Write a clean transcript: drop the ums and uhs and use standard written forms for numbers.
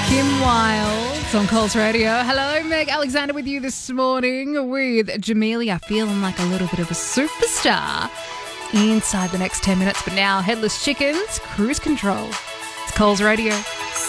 Kim Wilde on Coles Radio. Hello, Meg Alexander with you this morning with Jamelia, feeling like a little bit of a superstar inside the next 10 minutes. But now, Headless Chickens, Cruise Control. It's Coles Radio.